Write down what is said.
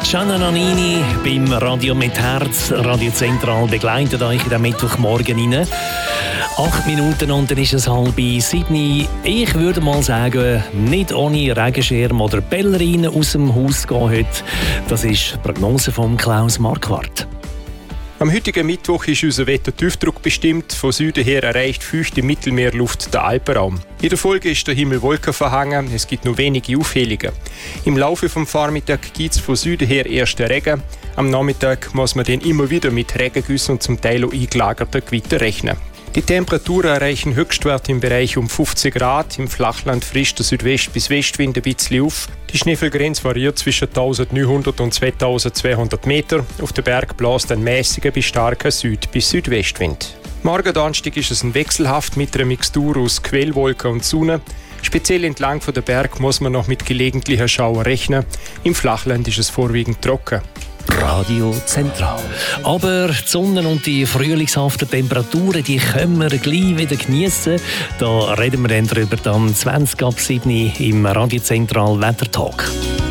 Gianna Nannini beim Radio mit Herz. Radio Zentral begleitet euch in den Mittwochmorgen rein. 8 Minuten und dann ist es 6:30. Ich würde mal sagen, nicht ohne Regenschirm oder Pellerin aus dem Haus gehen heute. Das ist die Prognose von Klaus Marquardt. Am heutigen Mittwoch ist unser Wettertiefdruck bestimmt. Von Süden her erreicht feuchte Mittelmeerluft den Alpenraum. In der Folge ist der Himmel wolkenverhangen, es gibt nur wenige Aufhellungen. Im Laufe des Vormittags gibt es von Süden her erste Regen. Am Nachmittag muss man dann immer wieder mit Regengüssen und zum Teil auch eingelagerten Gewitter rechnen. Die Temperaturen erreichen Höchstwerte im Bereich um 15 Grad. Im Flachland frischt der Südwest- bis Westwind ein bisschen auf. Die Schneefallgrenze variiert zwischen 1900 und 2200 Meter. Auf den Berg bläst ein mäßiger bis starker Süd- bis Südwestwind. Morgen Donnerstag ist es ein wechselhaft mit einer Mixtur aus Quellwolken und Sonne. Speziell entlang der Berg muss man noch mit gelegentlichen Schauern rechnen. Im Flachland ist es vorwiegend trocken. Radio Zentral. Aber die Sonne und die frühlingshaften Temperaturen, die können wir gleich wieder geniessen. Da reden wir dann darüber 20 ab 7 im Radio Zentral Wettertalk.